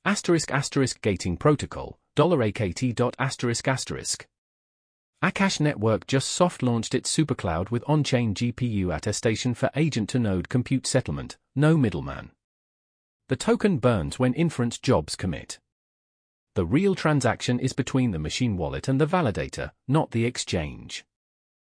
Gating Protocol, $AKT. Akash Network just soft-launched its supercloud with on-chain GPU attestation for agent-to-node compute settlement, no middleman. The token burns when inference jobs commit. The real transaction is between the machine wallet and the validator, not the exchange.